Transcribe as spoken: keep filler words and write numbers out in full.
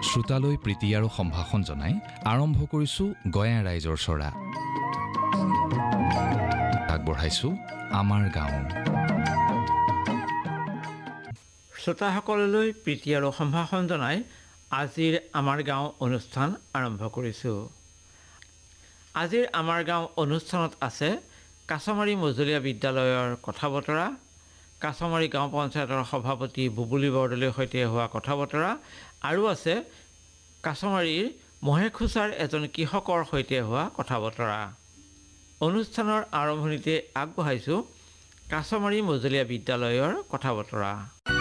শ্ৰোতালৈ প্ৰীতি আৰু সম্ভাষণ জনাই আৰম্ভ কৰিছো গয়া ৰাইজৰ চৰা। আগবঢ়াইছো আমাৰ গাঁও। শ্ৰোতাসকললৈ প্ৰীতি আৰু সম্ভাষণ জনাই আজিৰ আমাৰ গাঁও অনুষ্ঠান আৰম্ভ কৰিছোঁ। আজিৰ আমাৰ গাঁও অনুষ্ঠানত আছে কাছমাৰী মজলীয়া বিদ্যালয়ৰ কথা বতৰা, কাছমাৰী গাঁও পঞ্চায়তৰ সভাপতি বুবুলী বৰদলৈৰ সৈতে হোৱা কথা বতৰা, আৰু আছে কাছমাৰীৰ মহেখোচাৰ এজন কৃষকৰ সৈতে হোৱা কথা বতৰা। অনুষ্ঠানৰ আৰম্ভণিতে আগবঢ়াইছোঁ কাছমাৰী মজলীয়া বিদ্যালয়ৰ কথা বতৰা।